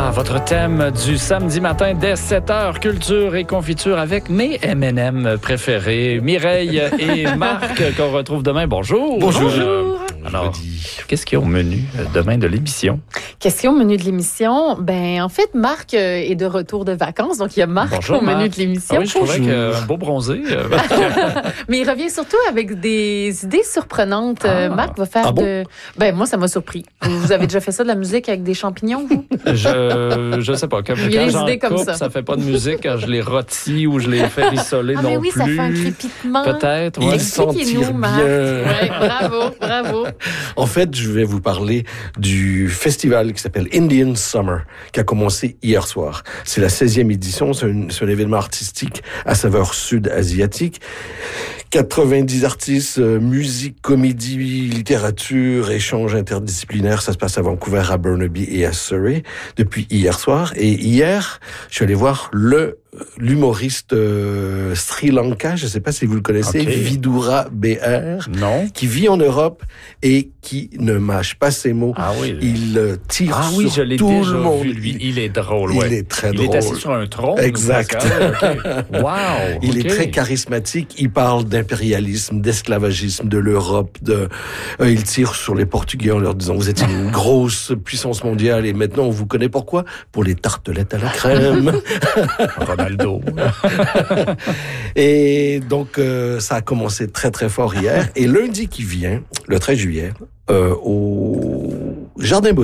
Votre thème du samedi matin dès 7h, culture et confiture avec mes M&M préférés, Mireille et Marc, qu'on retrouve demain. Bonjour. Bonjour. Alors, qu'est-ce qu'il y a au menu demain de l'émission? Question au menu de l'émission. En fait, Marc est de retour de vacances, donc il y a Marc au menu de l'émission. Ah oui, je trouvais qu'un beau bronzé. Mais il revient surtout avec des idées surprenantes. Marc va faire moi, ça m'a surpris. Vous avez déjà fait ça, de la musique avec des champignons, vous? Je sais pas. Quand j'en coupe, ça fait pas de musique. Quand je les rôtis ou je les fais rissoler non oui, plus. Ça fait un crépitement. Peut-être. Ouais. Il s'en tire bien. Ouais, bravo. En fait, je vais vous parler du festival qui s'appelle Indian Summer, qui a commencé hier soir. C'est la 16e édition. C'est un événement artistique à saveur sud-asiatique. 90 artistes, musique, comédie, littérature, échanges interdisciplinaires. Ça se passe à Vancouver, à Burnaby et à Surrey depuis hier soir. Et hier, je suis allé voir l'humoriste Sri Lanka, je ne sais pas si vous le connaissez, Vidura BR, qui vit en Europe et qui ne mâche pas ses mots. Ah oui. Il tire sur tout le monde. Vu, lui. Il est drôle. Il est très drôle. Il est assis sur un trône. Exact. Wow. Il est très charismatique. Il parle d'impérialisme, d'esclavagisme, de l'Europe. Il tire sur les Portugais en leur disant: vous êtes une grosse puissance mondiale et maintenant on vous connaît pourquoi? Pour les tartelettes à la crème. Ronaldo. Et donc, ça a commencé très, très fort hier. Et lundi qui vient, le 13 juillet, au Jardin